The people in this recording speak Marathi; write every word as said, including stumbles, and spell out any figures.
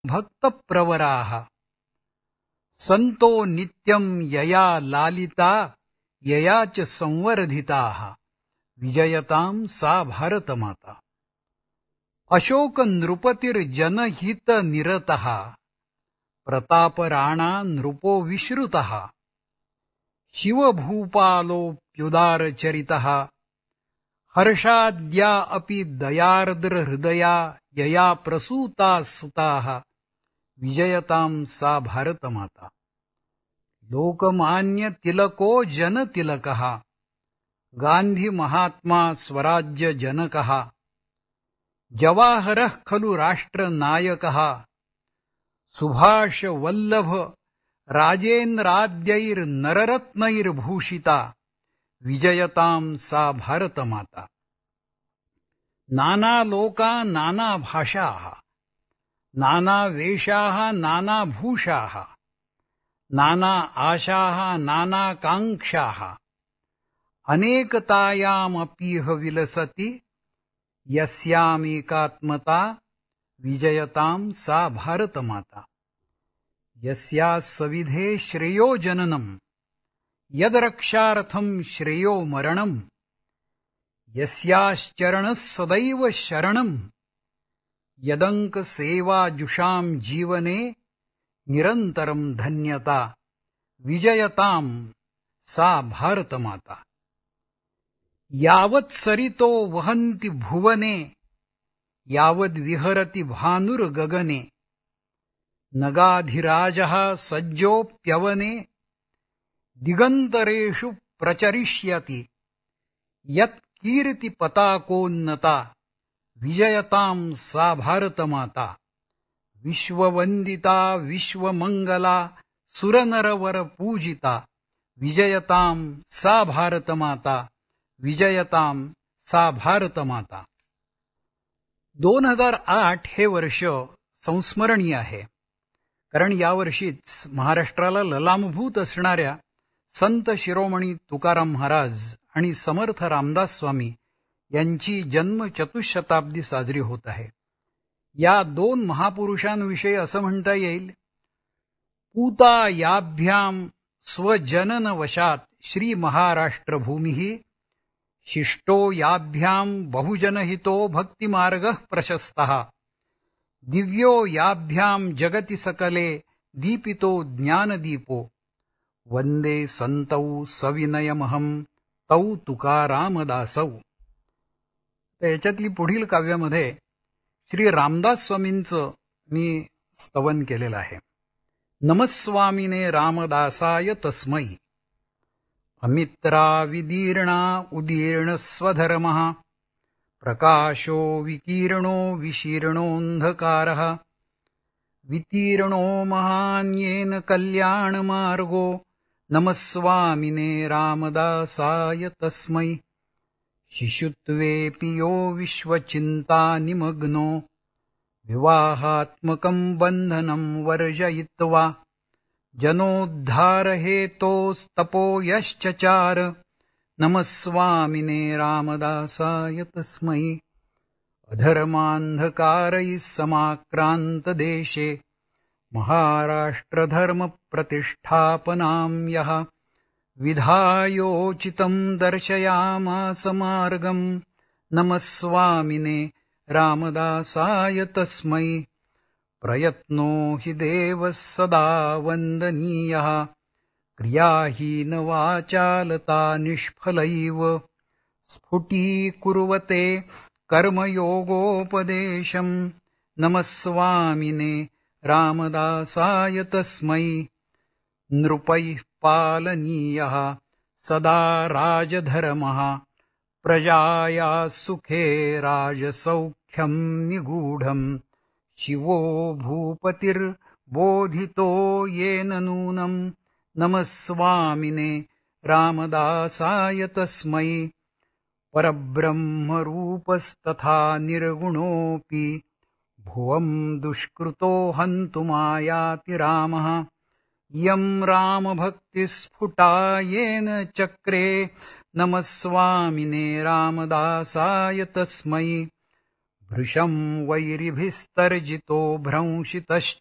भक्तप्रवराः संतो नित्यं यया लालिता यया च संवर्धिताः विजयतां सा भारतमाता। अशोक नृपतिर्जनहित निरतः प्रताप राणा नृपो विश्रुतः शिवभूपालोऽप्युदारचरितः हर्षाद्या अपि दयार्द्रहृदया यया प्रसूता सुताः विजयतां सा भारतमाता। लोकमान्य तिलको जनतिलकः गांधी महात्मा स्वराज्य जनकः जवाहरः खलु राष्ट्रनायकः सुभाष वल्लभ राजेन्द्राद्यैर्नररत्नैर्भूषिता विजयतां सा भारतमाता। नाना लोका नाना भाषाः नाना वेशाः नाना भूषाः नाना आशाः नाना कांक्षाः अनेकतायामपीह विलसति यस्यामेकात्मता विजयतां सा भारतमाता। यस्याः सविधे श्रेयो जननं यद्रक्षार्थं श्रेयो मरणं यस्याश्चरणः सदैव शरणं यदंक सेवाजुषां जीवने निरन्तरं धन्यता विजयतां सा भारतमाता। यावत् सरितो वहन्ति भुवने यावद्विहरति भानुर्गगने नगाधिराजः सज्जोऽप्यवने दिगन्तरेषु प्रचरिष्यति यत् कीर्तिपताकोन्नता विजयतां सा भारतमाता। विश्ववन्दिता विश्वमङ्गला सुरनरवरपूजिता विजयतां सा भारतमाता विजयतां सा भारतमाता। दोन हजार आठ हे वर्ष संस्मरणीय आहे, कारण यावर्षीच महाराष्ट्राला ललामभूत असणाऱ्या संत शिरोमणी तुकाराम महाराज आणि समर्थ रामदास स्वामी यांची जन्म चतुशताब्दी साजरी होत आहे। या दोन महापुरुषांविषयी असं म्हणता येईल, पूता याभ्याम स्वजनन वशात श्री महाराष्ट्रभूमिः शिष्टो याभ्याम बहुजनहितो भक्तिमार्गः प्रशस्तः दिव्यो याभ्याम जगति सकले दीपितो ज्ञानदीपो वंदे संतौ सविनयमहं तौ तुकारामदासौ। तर याच्यातली पुढील काव्यामध्ये श्री रामदास स्वामींचं मी स्तवन केलेलं आहे। नमस्वामिने रामदासाय तस्मै अमित्रा विदीर्णा उदीर्ण स्वधर्मः प्रकाशो विकीर्णो विशीर्णोऽन्धकारः वितीर्णो महान्येन कल्याणमार्गो नमस्वामिने रामदासाय तस्मै। शिशुत्वेऽपि यो विश्वचिन्ता निमग्नो विवाहात्मकं बन्धनं वर्जयित्वा जनोद्धारहेतोस्तपो यश्चचार नमस्वामिने रामदासाय तस्मै। अधर्मान्धकारैः समाक्रान्तदेशे महाराष्ट्रधर्मप्रतिष्ठापनां यः विधायोचितं दर्शयामास मार्गं नमस्वामिने रामदासाय तस्मै। प्रयत्नो हि देवः सदा वन्दनीयः क्रियाहीनवाचालता निष्फलैव स्फुटीकुर्वते कर्मयोगोपदेशं नमस्वामिने रामदासाय तस्मै। नृपैः पालनीयः सदा राजधर्मः प्रजाया सुखे राजसौख्यं निगूढम् शिवो भूपतिर्बोधितो येन नूनं नमस्वामिने रामदासाय तस्मै। परब्रह्मरूपस्तथा निर्गुणोऽपि भुवं दुष्कृतो हन्तुमायाति रामः यं रामभक्तिस्फुटा येन चक्रे नमस्वामिने रामदासाय तस्मै। भृशं वैरिभिस्तर्जितो भ्रंशितश्च